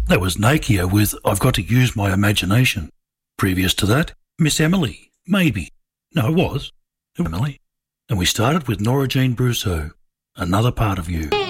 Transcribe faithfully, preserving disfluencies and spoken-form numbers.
That was Nakia with I've Got to Use My Imagination. Previous to that, Miss Emily, Maybe. No, it was. Emily. And we started with Nora Jean Brousseau, Another Part of You.